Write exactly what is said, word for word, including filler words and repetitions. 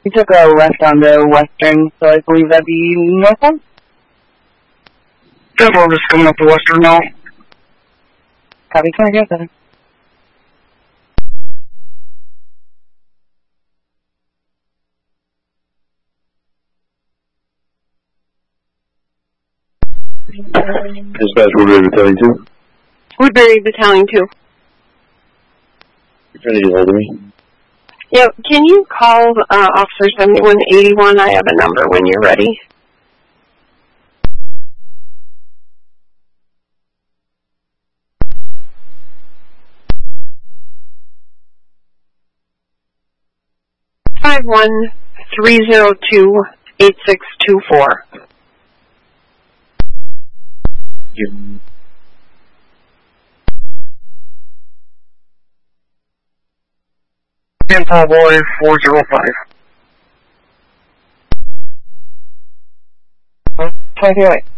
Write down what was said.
We took a left on the western, so I believe that'd be northbound. Denver, just coming up the western now. Copy, twenty-seven seven. Dispatch Woodbury Battalion two. Woodbury Battalion two. You're trying to get hold of me? Yeah, can you call uh, Officer seventy-one eighty-one? I have a number when you're ready. five one three zero two eight six two four. You. Info boy four zero five. twenty-three.